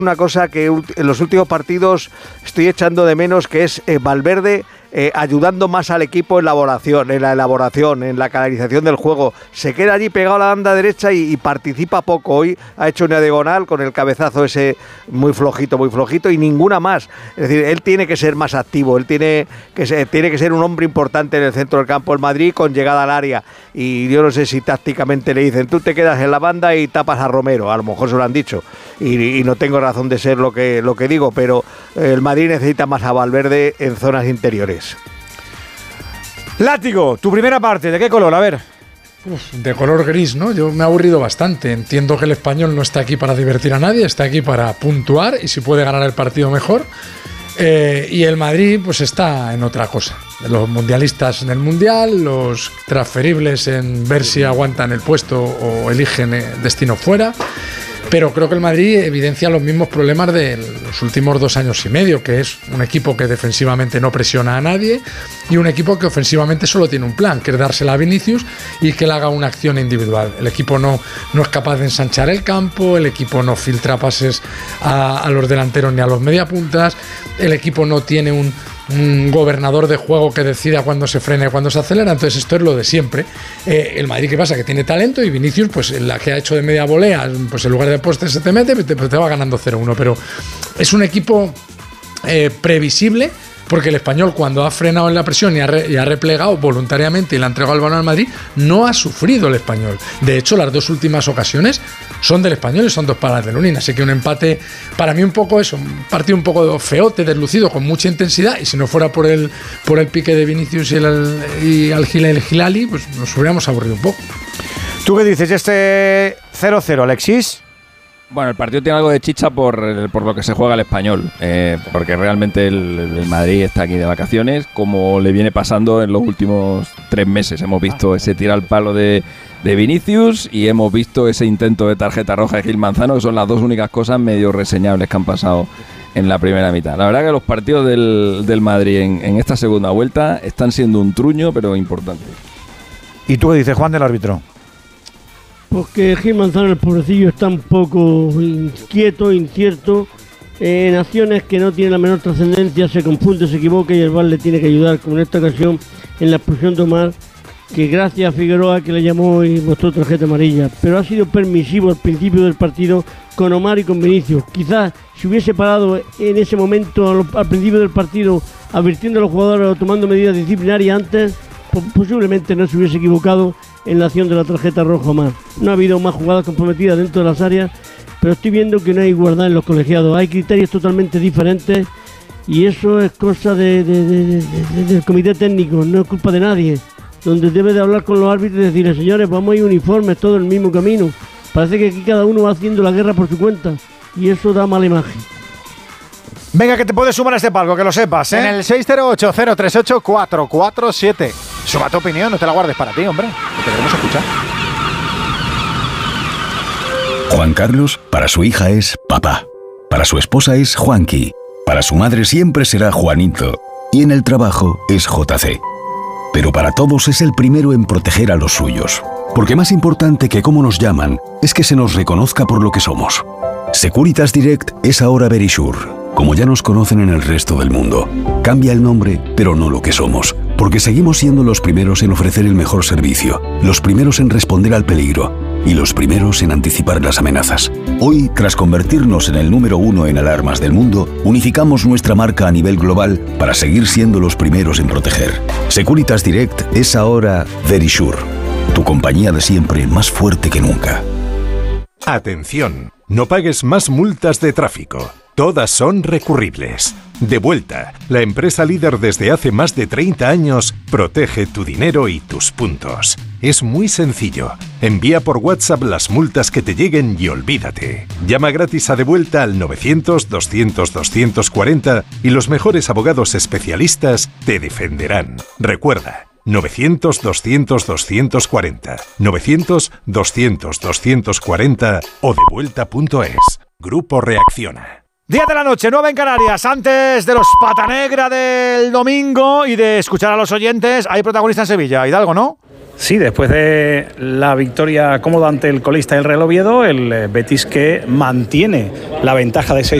una cosa que en los últimos partidos estoy echando de menos, que es Valverde ayudando más al equipo en la elaboración, en la canalización del juego. Se queda allí pegado a la banda derecha y participa poco. Hoy ha hecho una diagonal con el cabezazo ese muy flojito y ninguna más. Es decir, él tiene que ser más activo, él tiene que ser un hombre importante en el centro del campo del Madrid con llegada al área. Y yo no sé si tácticamente le dicen, tú te quedas en la banda y tapas a Romero, a lo mejor se lo han dicho. Y no tengo razón de ser lo que digo, pero el Madrid necesita más a Valverde en zonas interiores. Látigo, tu primera parte, ¿de qué color? A ver. De color gris, ¿no? Yo me he aburrido bastante. Entiendo que el Español no está aquí para divertir a nadie, está aquí para puntuar y si puede ganar el partido mejor. Y el Madrid pues está en otra cosa. Los mundialistas en el Mundial, los transferibles en ver si aguantan el puesto o eligen destino fuera. Pero creo que el Madrid evidencia los mismos problemas de los últimos 2 años y medio, que es un equipo que defensivamente no presiona a nadie y un equipo que ofensivamente solo tiene un plan, que es dársela a Vinicius y que él haga una acción individual. El equipo no es capaz de ensanchar el campo, el equipo no filtra pases a los delanteros ni a los mediapuntas, el equipo no tiene un gobernador de juego que decida cuándo se frena y cuándo se acelera. Entonces esto es lo de siempre. El Madrid, ¿qué pasa? Que tiene talento y Vinicius, pues la que ha hecho de media volea, pues en lugar de postes se te mete, pues te va ganando 0-1, pero es un equipo previsible, porque el Español, cuando ha frenado en la presión y ha replegado voluntariamente y le ha entregado el balón al Madrid, no ha sufrido el Español. De hecho, las 2 últimas ocasiones son del Español y son 2 para el Lunin. Así que un empate, para mí un poco eso, un partido un poco feote, deslucido, con mucha intensidad, y si no fuera por el pique de Vinicius y el Hilali, pues nos hubiéramos aburrido un poco. ¿Tú qué dices? Este 0-0, Alexis. Bueno, el partido tiene algo de chicha por lo que se juega el Español, porque realmente el Madrid está aquí de vacaciones, como le viene pasando en los últimos 3 meses. Hemos visto ese tiro al palo de Vinicius y hemos visto ese intento de tarjeta roja de Gil Manzano, que son las 2 únicas cosas medio reseñables que han pasado en la primera mitad. La verdad que los partidos del Madrid en esta segunda vuelta están siendo un truño, pero importante. ¿Y tú qué dices, Juan, del árbitro? Porque Gil Manzano, el pobrecillo, está un poco inquieto, incierto, en acciones que no tienen la menor trascendencia, se confunde, se equivoca y el VAR le tiene que ayudar, como en esta ocasión en la expulsión de Omar, que gracias a Figueroa que le llamó y mostró tarjeta amarilla, pero ha sido permisivo al principio del partido con Omar y con Vinicius. Quizás si hubiese parado en ese momento al principio del partido, advirtiendo a los jugadores o tomando medidas disciplinarias antes, posiblemente no se hubiese equivocado en la acción de la tarjeta roja más. No ha habido más jugadas comprometidas dentro de las áreas, pero estoy viendo que no hay igualdad en los colegiados. Hay criterios totalmente diferentes y eso es cosa del comité técnico, no es culpa de nadie. Donde debe de hablar con los árbitros y decirles, señores, vamos a ir uniformes, todo el mismo camino. Parece que aquí cada uno va haciendo la guerra por su cuenta y eso da mala imagen. Venga, que te puedes sumar a este palco, que lo sepas, ¿eh? En el 608-038-447. Suma tu opinión, no te la guardes para ti, hombre. Que te queremos escuchar. Juan Carlos, para su hija es papá. Para su esposa es Juanqui. Para su madre siempre será Juanito. Y en el trabajo es JC. Pero para todos es el primero en proteger a los suyos. Porque más importante que cómo nos llaman es que se nos reconozca por lo que somos. Securitas Direct es ahora Verisure, como ya nos conocen en el resto del mundo. Cambia el nombre, pero no lo que somos, porque seguimos siendo los primeros en ofrecer el mejor servicio, los primeros en responder al peligro y los primeros en anticipar las amenazas. Hoy, tras convertirnos en el número 1 en alarmas del mundo, unificamos nuestra marca a nivel global para seguir siendo los primeros en proteger. Securitas Direct es ahora Verisure, tu compañía de siempre más fuerte que nunca. Atención, no pagues más multas de tráfico. Todas son recurribles. Devuelta, la empresa líder desde hace más de 30 años, protege tu dinero y tus puntos. Es muy sencillo. Envía por WhatsApp las multas que te lleguen y olvídate. Llama gratis a Devuelta al 900-200-240 y los mejores abogados especialistas te defenderán. Recuerda, 900-200-240, 900-200-240 o devuelta.es. Grupo Reacciona. 10 de la noche, 9 en Canarias. Antes de los Pata Negra del domingo y de escuchar a los oyentes, hay protagonista en Sevilla. Hidalgo, ¿no? Sí, después de la victoria cómoda ante el colista del Real Oviedo, el Betis que mantiene la ventaja de 6